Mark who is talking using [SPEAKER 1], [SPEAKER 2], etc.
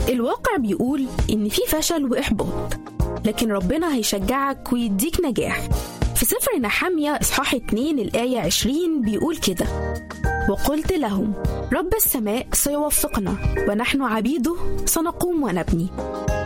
[SPEAKER 1] الواقع بيقول إن في فشل وإحباط، لكن ربنا هيشجعك ويديك نجاح. في سفر نحمية إصحاح 2 الآية 20 بيقول كده: وقلت لهم رب السماء سيوفقنا ونحن عبيده سنقوم ونبني.